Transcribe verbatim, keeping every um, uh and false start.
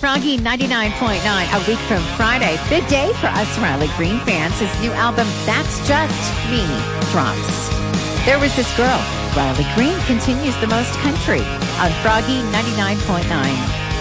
Froggy ninety-nine point nine. A week from Friday. Big day for us Riley Green fans. His new album, That's Just Me, drops. There Was This Girl. Riley Green continues the most country on Froggy ninety-nine point nine.